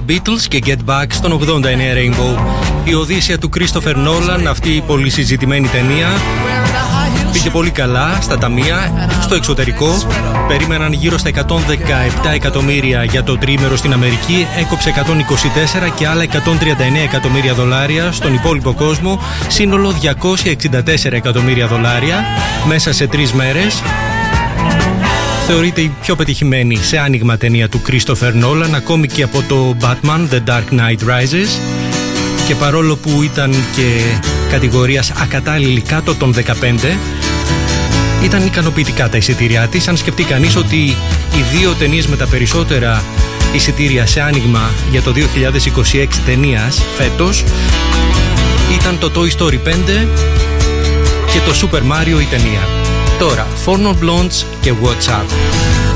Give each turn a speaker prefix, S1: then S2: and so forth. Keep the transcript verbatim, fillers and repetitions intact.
S1: Beatles και Get Back στον ογδόντα εννέα Rainbow. Η Οδύσσεια του Christopher Nolan, αυτή η πολύ συζητημένη ταινία, πήγε πολύ καλά στα ταμεία. Στο εξωτερικό περίμεναν γύρω στα εκατόν δεκαεπτά εκατομμύρια για το τριήμερο στην Αμερική, έκοψε εκατόν είκοσι τέσσερα και άλλα εκατόν τριάντα εννέα εκατομμύρια δολάρια στον υπόλοιπο κόσμο, σύνολο διακόσια εξήντα τέσσερα εκατομμύρια δολάρια μέσα σε τρεις μέρες. Θεωρείται η πιο πετυχημένη σε άνοιγμα ταινία του Christopher Nolan, ακόμη και από το Batman The Dark Knight Rises, και παρόλο που ήταν και κατηγορίας ακατάλληλη κάτω των δεκαπέντε, ήταν ικανοποιητικά τα εισιτήριά της. Αν σκεφτεί κανείς ότι οι δύο ταινίες με τα περισσότερα εισιτήρια σε άνοιγμα για το δύο χιλιάδες είκοσι έξι ταινίας φέτος ήταν το Toy Story πέντε και το Super Mario η ταινία. Τώρα, Four Non Blondes και What's Up.